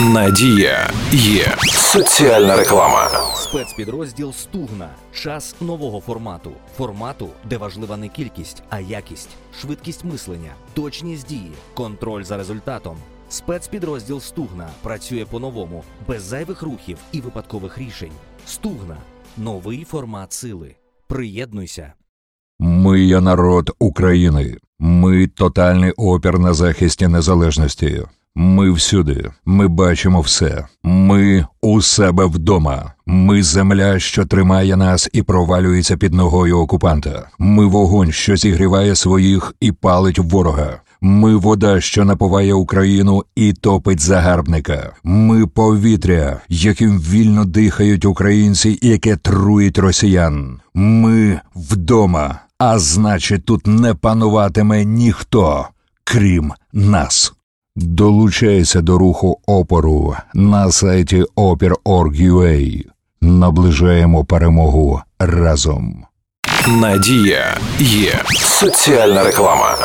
Надія є. Соціальна реклама. Спецпідрозділ «Стугна». Час нового формату. Формату, де важлива не кількість, а якість, швидкість мислення, точність дії, контроль за результатом. Спецпідрозділ «Стугна» працює по-новому, без зайвих рухів і випадкових рішень. «Стугна» – новий формат сили. Приєднуйся. Ми є народ України. Ми – тотальний опір на захисті незалежності. Ми всюди. Ми бачимо все. Ми у себе вдома. Ми земля, що тримає нас і провалюється під ногою окупанта. Ми вогонь, що зігріває своїх і палить ворога. Ми вода, що напуває Україну і топить загарбника. Ми повітря, яким вільно дихають українці і яке труїть росіян. Ми вдома, а значить тут не пануватиме ніхто, крім нас. Долучайся до руху опору на сайті opir.org.ua. Наближаємо перемогу разом. Надія є. Соціальна реклама.